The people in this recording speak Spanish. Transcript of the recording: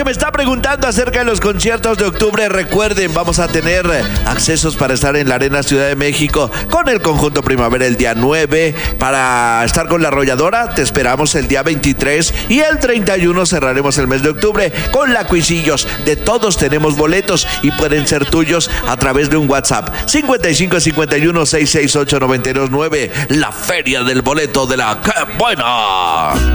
me está preguntando acerca de los conciertos de octubre, recuerden, vamos a tener accesos para estar en la Arena Ciudad de México con el Conjunto Primavera el día 9. Para estar con La Arrolladora, te esperamos el día 23. Y el 31 cerraremos el mes de octubre con La Cuisillos. De todos tenemos boletos y pueden ser tuyos a través de un WhatsApp. 55 51 668 929. La Feria del Boleto de la ¡Qué Buena!